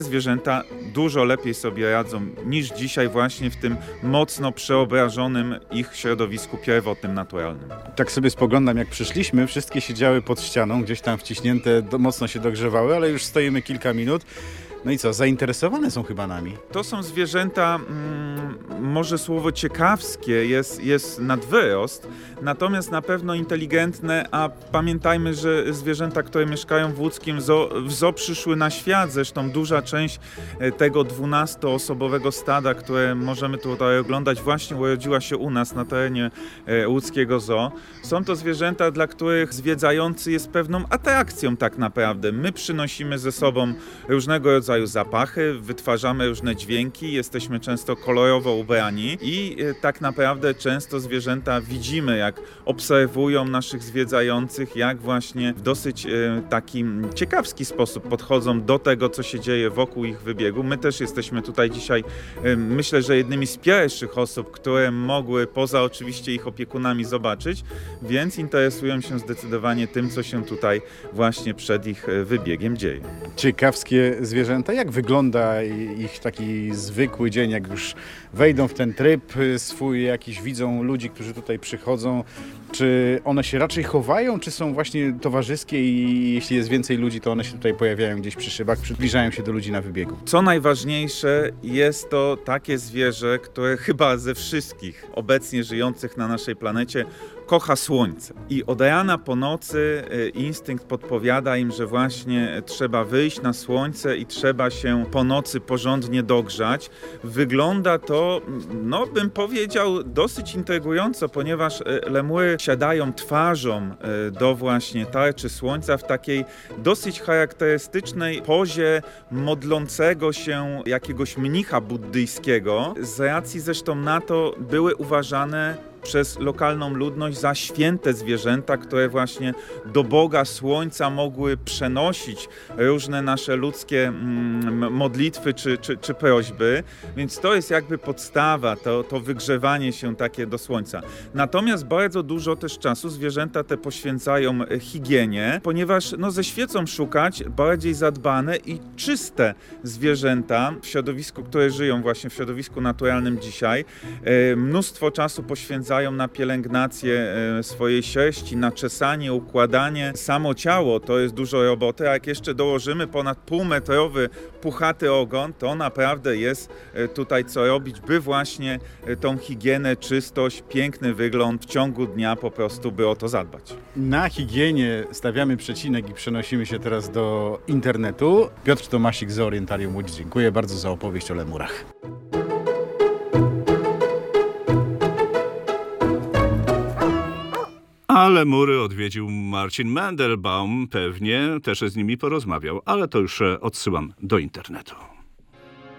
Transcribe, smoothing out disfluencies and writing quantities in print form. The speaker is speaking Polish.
Zwierzęta dużo lepiej sobie radzą niż dzisiaj właśnie w tym mocno przeobrażonym ich środowisku pierwotnym, naturalnym. Tak sobie spoglądam, jak przyszliśmy, wszystkie siedziały pod ścianą, gdzieś tam wciśnięte, mocno się dogrzewały, ale już stoimy kilka minut. No i co, zainteresowane są chyba nami. To są zwierzęta, może słowo ciekawskie jest nad wyrost, natomiast na pewno inteligentne, a pamiętajmy, że zwierzęta, które mieszkają w łódzkim zoo przyszły na świat, zresztą duża część tego 12-osobowego stada, które możemy tutaj oglądać, właśnie urodziła się u nas na terenie łódzkiego zoo. Są to zwierzęta, dla których zwiedzający jest pewną atrakcją tak naprawdę. My przynosimy ze sobą różnego rodzaju zapachy, wytwarzamy różne dźwięki, jesteśmy często kolorowo ubrani i tak naprawdę często zwierzęta widzimy, jak obserwują naszych zwiedzających, jak właśnie w dosyć taki ciekawski sposób podchodzą do tego, co się dzieje wokół ich wybiegu. My też jesteśmy tutaj dzisiaj, myślę, że jednymi z pierwszych osób, które mogły poza oczywiście ich opiekunami zobaczyć, więc interesują się zdecydowanie tym, co się tutaj właśnie przed ich wybiegiem dzieje. Ciekawskie zwierzęta. Jak wygląda ich taki zwykły dzień, jak już wejdą w ten tryb swój, jakiś widzą ludzi, którzy tutaj przychodzą? Czy one się raczej chowają, czy są właśnie towarzyskie i jeśli jest więcej ludzi, to one się tutaj pojawiają gdzieś przy szybach, przybliżają się do ludzi na wybiegu? Co najważniejsze, jest to takie zwierzę, które chyba ze wszystkich obecnie żyjących na naszej planecie kocha słońce. I od rana po nocy instynkt podpowiada im, że właśnie trzeba wyjść na słońce i trzeba się po nocy porządnie dogrzać. Wygląda to, no bym powiedział, dosyć intrygująco, ponieważ lemury siadają twarzą do właśnie tarczy słońca w takiej dosyć charakterystycznej pozie modlącego się jakiegoś mnicha buddyjskiego. Z racji zresztą na to były uważane przez lokalną ludność za święte zwierzęta, które właśnie do Boga Słońca mogły przenosić różne nasze ludzkie modlitwy czy prośby, więc to jest jakby podstawa, to wygrzewanie się takie do Słońca. Natomiast bardzo dużo też czasu zwierzęta te poświęcają higienie, ponieważ no, ze świecą szukać bardziej zadbane i czyste zwierzęta w środowisku, które żyją właśnie w środowisku naturalnym dzisiaj, mnóstwo czasu poświęcają na pielęgnację swojej sierści, na czesanie, układanie. Samo ciało to jest dużo roboty, a jak jeszcze dołożymy ponad półmetrowy puchaty ogon, to naprawdę jest tutaj co robić, by właśnie tą higienę, czystość, piękny wygląd w ciągu dnia po prostu by o to zadbać. Na higienie stawiamy przecinek i przenosimy się teraz do internetu. Piotr Tomasik z Orientarium Łódź. Dziękuję bardzo za opowieść o lemurach. A lemury odwiedził Marcin Mendelbaum, pewnie też z nimi porozmawiał, ale to już odsyłam do internetu.